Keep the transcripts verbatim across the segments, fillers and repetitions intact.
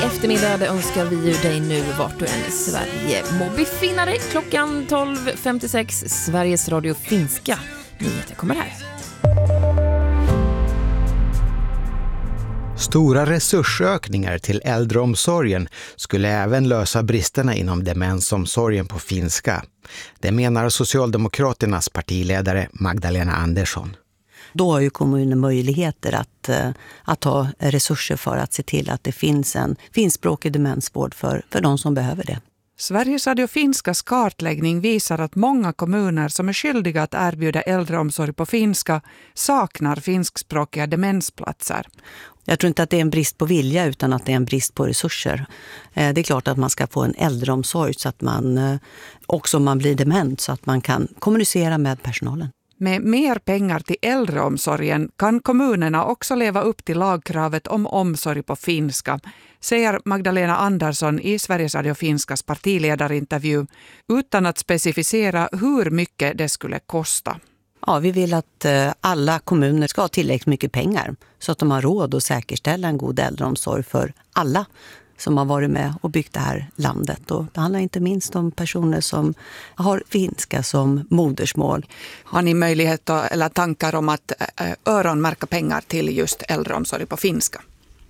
eftermiddag, det önskar vi ju dig nu vart du än i Sverige må befinna dig. Klockan tolv femtiosex, Sveriges Radio Finska. Nyheter kommer här. Stora resursökningar till äldreomsorgen skulle även lösa bristerna inom demensomsorgen på finska. Det menar Socialdemokraternas partiledare Magdalena Andersson. Då har ju kommunen möjligheter att, att ta resurser för att se till att det finns en finskspråkig demensvård för, för de som behöver det. Sveriges Radio Finskas kartläggning visar att många kommuner som är skyldiga att erbjuda äldreomsorg på finska saknar finskspråkiga demensplatser. Jag tror inte att det är en brist på vilja utan att det är en brist på resurser. Det är klart att man ska få en äldreomsorg så att man också om man blir dement så att man kan kommunicera med personalen. Med mer pengar till äldreomsorgen kan kommunerna också leva upp till lagkravet om omsorg på finska, säger Magdalena Andersson i Sveriges Radio Finskas partiledarintervju, utan att specificera hur mycket det skulle kosta. Ja, vi vill att alla kommuner ska ha tillräckligt mycket pengar så att de har råd att säkerställa en god äldreomsorg för alla som har varit med och byggt det här landet. Och det handlar inte minst om personer som har finska som modersmål. Har ni möjlighet eller tankar om att öronmärka pengar till just äldreomsorg på finska?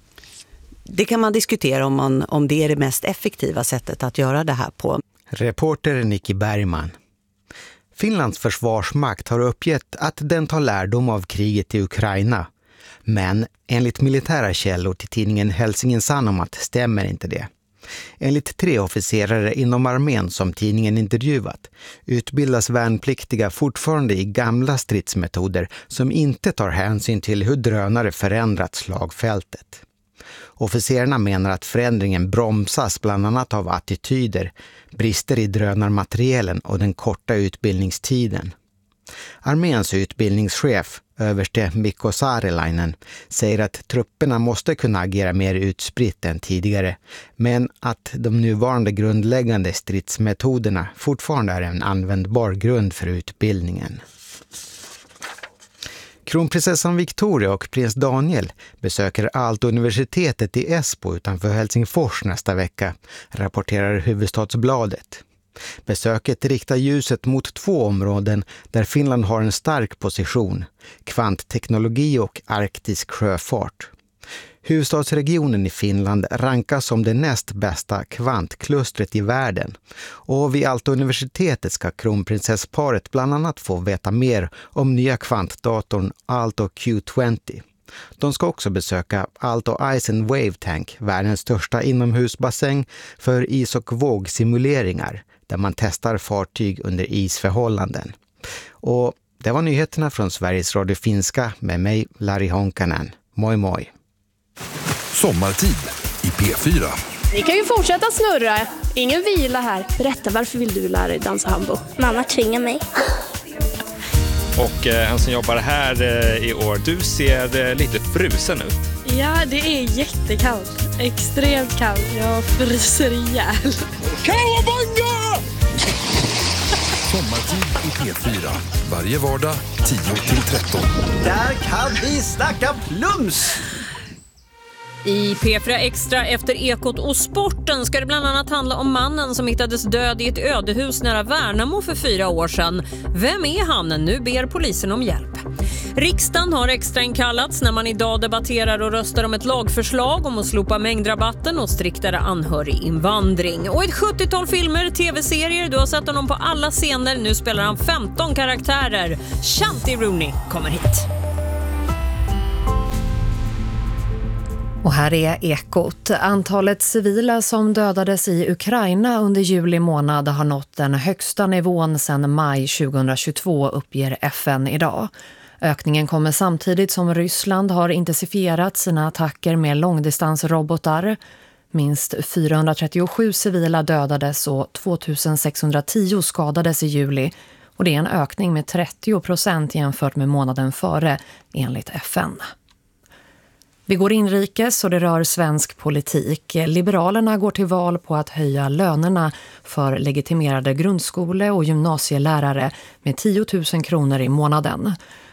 Det kan man diskutera om, man, om det är det mest effektiva sättet att göra det här på. Reporter Nicky Bergman. Finlands försvarsmakt har uppgett att den tar lärdom av kriget i Ukraina. Men enligt militära källor till tidningen Helsingin Sanomat stämmer inte det. Enligt tre officerare inom armén som tidningen intervjuat utbildas värnpliktiga fortfarande i gamla stridsmetoder som inte tar hänsyn till hur drönare förändrat slagfältet. Officerarna menar att förändringen bromsas bland annat av attityder, brister i drönarmaterielen och den korta utbildningstiden. Arméns utbildningschef, överste Mikko Saarilainen, säger att trupperna måste kunna agera mer utspritt än tidigare, men att de nuvarande grundläggande stridsmetoderna fortfarande är en användbar grund för utbildningen. Kronprinsessan Victoria och prins Daniel besöker Aalto-universitetet i Esbo utanför Helsingfors nästa vecka, rapporterar Huvudstadsbladet. Besöket riktar ljuset mot två områden där Finland har en stark position, kvantteknologi och arktisk sjöfart. Huvudstadsregionen i Finland rankas som det näst bästa kvantklustret i världen. Och vid Aalto-universitetet ska kronprinsessparet bland annat få veta mer om nya kvantdatorn Aalto Q tjugo. De ska också besöka Aalto Ice and Wave Tank, världens största inomhusbassäng för is- och vågsimuleringar, där man testar fartyg under isförhållanden. Och det var nyheterna från Sveriges Radio Finska med mig, Larry Honkanen. Moi moi! Sommartid i P fyra. Ni kan ju fortsätta snurra. Ingen vila här. Berätta, varför vill du lära dig dansa hambo? Mamma tvingar mig. Och eh, en som jobbar här eh, i år, du ser eh, lite frusen ut. Ja, det är jättekallt. Extremt kallt. Jag fryser ihjäl. Kawabanga! Sommartid i P fyra. Varje vardag tio till tretton. Där kan vi snacka plums! I P fyra Extra efter Ekot och sporten ska det bland annat handla om mannen som hittades död i ett ödehus nära Värnamo för fyra år sedan. Vem är han? Nu ber polisen om hjälp. Riksdagen har extrainkallats när man idag debatterar och röstar om ett lagförslag om att slopa mängdrabatten och striktare anhöriginvandring. Och ett sjuttiotal filmer, tv-serier, du har sett honom på alla scener. Nu spelar han femton karaktärer. Shanti Rooney kommer hit. Och här är Ekot. Antalet civila som dödades i Ukraina under juli månad har nått den högsta nivån sedan maj tjugohundratjugotvå, uppger F N idag. Ökningen kommer samtidigt som Ryssland har intensifierat sina attacker med långdistansrobotar. Minst fyrahundratrettiosju civila dödades och tvåtusensexhundratio skadades i juli. Och det är en ökning med trettio procent jämfört med månaden före, enligt F N. Vi går inrikes och det rör svensk politik. Liberalerna går till val på att höja lönerna för legitimerade grundskole- och gymnasielärare med tio tusen kronor i månaden.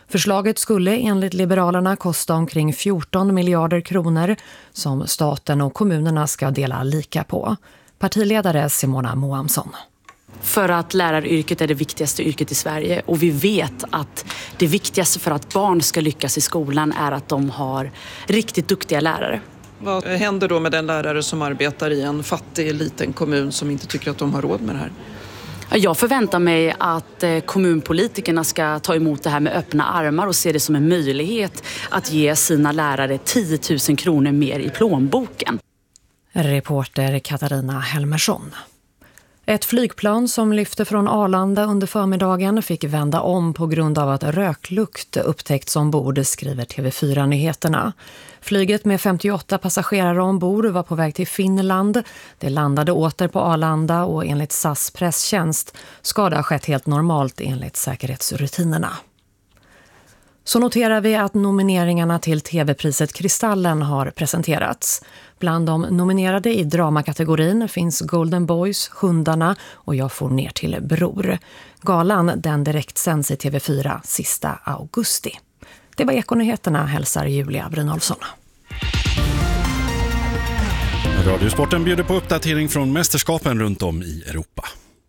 Förslaget skulle enligt Liberalerna kosta omkring fjorton miljarder kronor som staten och kommunerna ska dela lika på. Partiledare Simona Moamsson. För att läraryrket är det viktigaste yrket i Sverige och vi vet att det viktigaste för att barn ska lyckas i skolan är att de har riktigt duktiga lärare. Vad händer då med den lärare som arbetar i en fattig liten kommun som inte tycker att de har råd med det här? Jag förväntar mig att kommunpolitikerna ska ta emot det här med öppna armar och se det som en möjlighet att ge sina lärare tio tusen kronor mer i plånboken. Reporter Katarina Helmersson. Ett flygplan som lyfte från Arlanda under förmiddagen fick vända om på grund av att röklukt upptäckts ombord, skriver T V fyra-nyheterna. Flyget med femtioåtta passagerare ombord var på väg till Finland. Det landade åter på Arlanda och enligt S A S presstjänst ska det ha skett helt normalt enligt säkerhetsrutinerna. Så noterar vi att nomineringarna till T V-priset Kristallen har presenterats. Bland de nominerade i dramakategorin finns Golden Boys, Hundarna och Jag får ner till Bror. Galan den direktsänds i T V fyra sista augusti. Det var Ekonyheterna, hälsar Julia Brynolfsson. Radiosporten bjuder på uppdatering från mästerskapen runt om i Europa.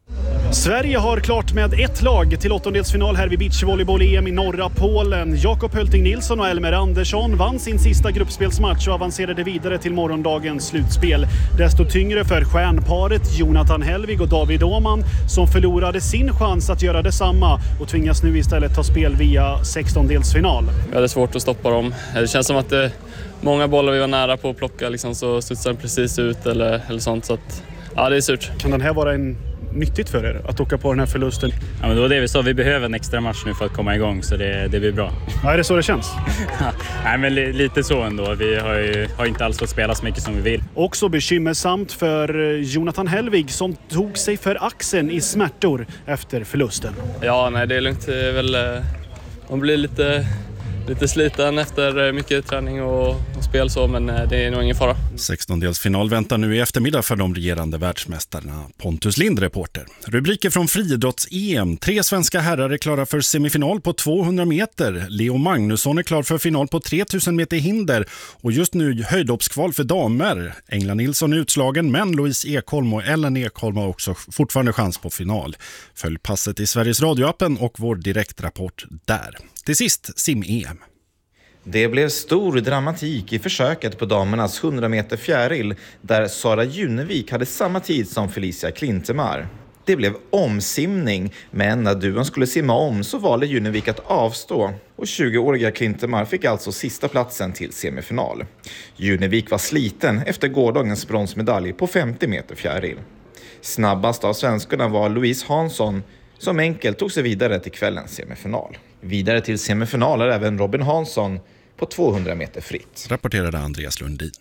Sverige har klart med ett lag till åttondelsfinal här vid beachvolleyboll-E M i norra Polen. Jakob Hölting Nilsson och Elmer Andersson vann sin sista gruppspelsmatch och avancerade vidare till morgondagens slutspel. Desto tyngre för stjärnparet Jonathan Helvig och David Åman som förlorade sin chans att göra detsamma och tvingas nu istället ta spel via sextondelsfinal. Vi hade svårt att stoppa dem. Det känns som att det, många bollar vi var nära på att plocka liksom, så studsade den precis ut eller, eller sånt. Så att, ja, det är surt. Kan den här vara en nyttigt för er att åka på den här förlusten? Ja, men det var det vi sa. Vi behöver en extra match nu för att komma igång, så det, det blir bra. Ja, är det så det känns? Nej, men li, lite så ändå. Vi har, ju, har inte alls fått spela så mycket som vi vill. Också bekymmersamt för Jonathan Helvig som tog sig för axeln i smärtor efter förlusten. Ja, nej, det är lugnt. Det är väl, man blir lite... Lite sliten efter mycket träning och, och spel så, men det är nog ingen fara. sextondelsfinal väntar nu i eftermiddag för de regerande världsmästarna. Pontus Lind, reporter. Rubriker från friidrotts-E M. Tre svenska herrar är klara för semifinal på tvåhundra meter. Leo Magnusson är klar för final på tre tusen meter hinder. Och just nu höjdhoppskval för damer. Engla Nilsson är utslagen, men Louise Ekholm och Ellen Ekholm har också fortfarande chans på final. Följ passet i Sveriges radioappen och vår direktrapport där. Till sist, sim-E M. Det blev stor dramatik i försöket på damernas hundra meter fjäril där Sara Junevik hade samma tid som Felicia Klintemar. Det blev omsimning, men när duon skulle simma om så valde Junevik att avstå och tjugoåriga Klintemar fick alltså sista platsen till semifinal. Junevik var sliten efter gårdagens bronsmedalj på femtio meter fjäril. Snabbast av svenskarna var Louise Hansson som enkelt tog sig vidare till kvällens semifinal. Vidare till semifinal är även Robin Hansson på tvåhundra meter fritt. Rapporterade Andreas Lundin.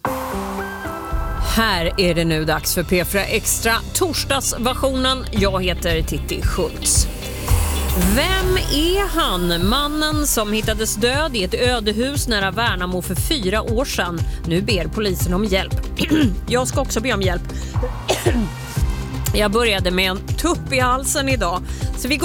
Här är det nu dags för P fyra Extra torsdagsversionen. Jag heter Titti Schultz. Vem är han? Mannen som hittades död i ett ödehus nära Värnamo för fyra år sedan. Nu ber polisen om hjälp. Jag ska också be om hjälp. Jag började med en tupp i halsen idag. Så vi går